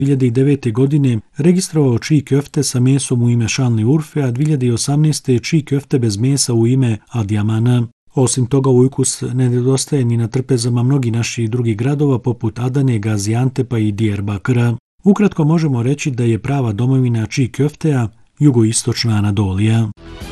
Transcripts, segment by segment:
2009. godine registrovao čij köfte sa mesom u ime Šanli Urfe, a 2018. čij köfte bez mesa u ime Adjamana. Osim toga, ovaj ukus ne nedostaje ni na trpezama mnogi naših drugih gradova poput Adane, Gaziantepa i Diyarbakıra. Ukratko možemo reći da je prava domovina čij köftea jugoistočna Anadolija.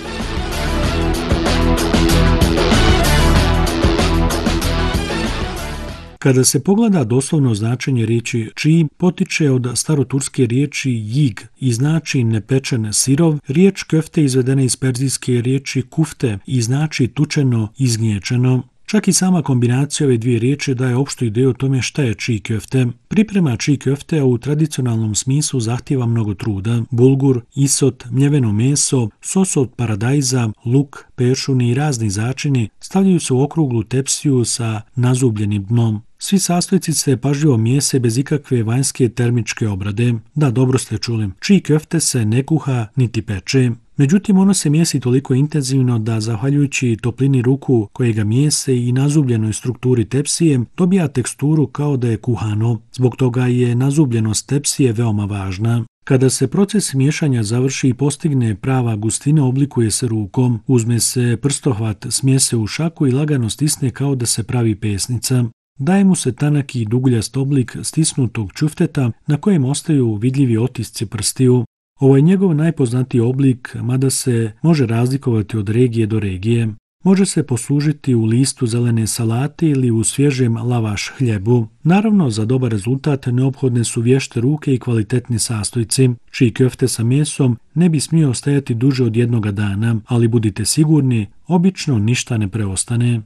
Kada se pogleda doslovno značenje riječi čij, potiče od staroturske riječi jig i znači nepečen sirov, riječ köfte izvedena iz perzijske riječi kufte i znači tučeno, izgnječeno. Čak i sama kombinacija ove dvije riječi daje opštu ideju o tome šta je čij köfte. Priprema čij köfte u tradicionalnom smislu zahtijeva mnogo truda. Bulgur, isot, mljeveno meso, sos od paradajza, luk, pešuni i razni začini stavljaju se u okruglu tepsiju sa nazubljenim dnom. Svi sastojci se pažljivo mijese bez ikakve vanjske termičke obrade. Da, dobro ste čuli, čij köfte se ne kuha niti peče. Međutim, ono se mijesi toliko intenzivno da, zahvaljujući toplini ruku koje ga mijese i nazubljenoj strukturi tepsije, dobija teksturu kao da je kuhano. Zbog toga je nazubljenost tepsije veoma važna. Kada se proces miješanja završi i postigne prava gustina, oblikuje se rukom, uzme se prstohvat, smije se u šaku i lagano stisne kao da se pravi pesnica. Daje mu se tanaki i duguljast oblik stisnutog ćufteta na kojem ostaju vidljivi otisci prstiju. Ovo je njegov najpoznatiji oblik, mada se može razlikovati od regije do regije. Može se poslužiti u listu zelene salate ili u svježem lavaš hljebu. Naravno, za dobar rezultat neophodne su vješte ruke i kvalitetni sastojci. Čij köfte sa mesom ne bi smio stajati duže od jednoga dana, ali budite sigurni, obično ništa ne preostane.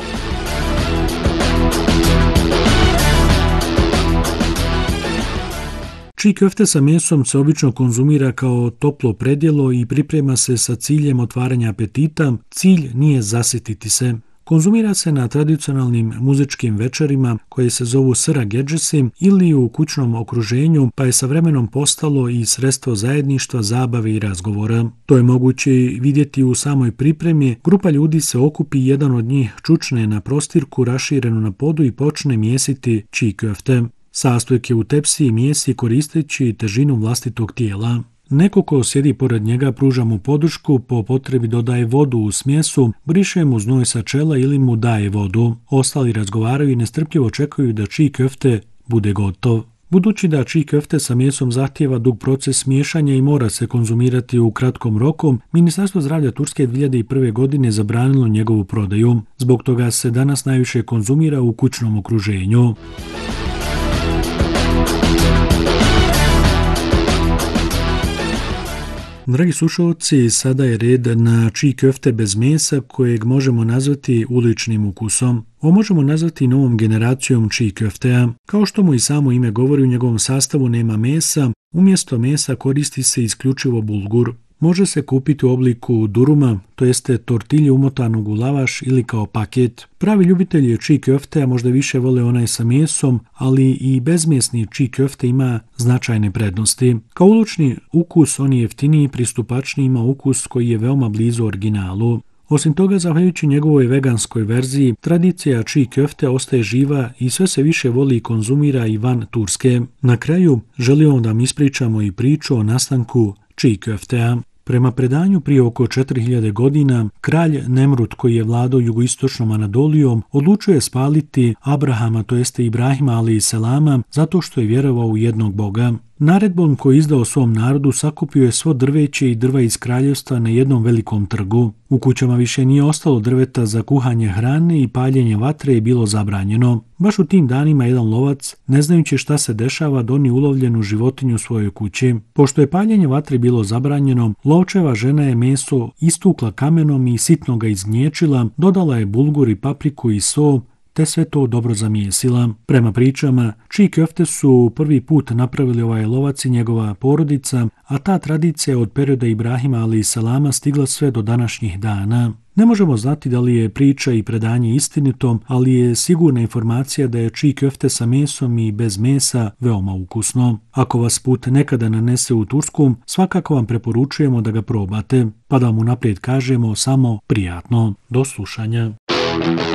Čij köfte sa mesom se obično konzumira kao toplo predjelo i priprema se sa ciljem otvaranja apetita. Cilj nije zasititi se. Konzumira se na tradicionalnim muzičkim večerima koje se zovu sıra gecesi ili u kućnom okruženju, pa je sa vremenom postalo i sredstvo zajedništva, zabave i razgovora. To je moguće vidjeti u samoj pripremi. Grupa ljudi se okupi, jedan od njih čučne na prostirku raširenu na podu i počne mijesiti čij köfte. Sastojke u tepsiji mijesi koristeći težinu vlastitog tijela. Neko ko sjedi pored njega pruža mu podršku, po potrebi dodaje vodu u smjesu, briše mu znoj sa čela ili mu daje vodu. Ostali razgovaraju i nestrpljivo čekaju da čij köfte bude gotov. Budući da čij köfte sa mesom zahtijeva dug proces miješanja i mora se konzumirati u kratkom roku, Ministarstvo zdravlja Turske 2001. godine zabranilo njegovu prodaju. Zbog toga se danas najviše konzumira u kućnom okruženju. Dragi slušalci, sada je red na čij köfte bez mesa kojeg možemo nazvati uličnim ukusom. Ovo možemo nazvati novom generacijom čij köftea. Kao što mu i samo ime govori, u njegovom sastavu nema mesa, umjesto mesa koristi se isključivo bulgur. Može se kupiti u obliku duruma, to jeste tortilje umotanog u lavaš ili kao paket. Pravi ljubitelji čij köftea možda više vole onaj sa mesom, ali i bezmesni čij köfte ima značajne prednosti. Kao ulični ukus on je jeftiniji, pristupačniji, ima ukus koji je veoma blizu originalu. Osim toga, zahvaljujući njegovoj veganskoj verziji, tradicija čij köfte ostaje živa i sve se više voli i konzumira i van Turske. Na kraju, želimo da vam ispričamo i priču o nastanku čij köftea. Prema predanju prije oko 4000 godina, kralj Nemrut koji je vladao jugoistočnom Anadolijom odlučio je spaliti Abrahama, to jeste Ibrahima alejselama, zato što je vjerovao u jednog Boga. Naredbom koju je izdao svom narodu sakupio je svo drveće i drva iz kraljevstva na jednom velikom trgu. U kućama više nije ostalo drveta za kuhanje hrane i paljenje vatre je bilo zabranjeno. Baš u tim danima jedan lovac, ne znajući šta se dešava, doni ulovljenu životinju u svojoj kući. Pošto je paljenje vatre bilo zabranjeno, lovčeva žena je meso istukla kamenom i sitno ga izgnječila, dodala je bulgur i papriku i so, te sve to dobro zamijesila. Prema pričama, čij köfte su prvi put napravili ovaj lovac i njegova porodica, a ta tradicija od perioda Ibrahima alejselama stigla sve do današnjih dana. Ne možemo znati da li je priča i predanje istinito, ali je sigurna informacija da je čij köfte sa mesom i bez mesa veoma ukusno. Ako vas put nekada nanese u Tursku, svakako vam preporučujemo da ga probate, pa da vam unaprijed kažemo samo prijatno. Do slušanja.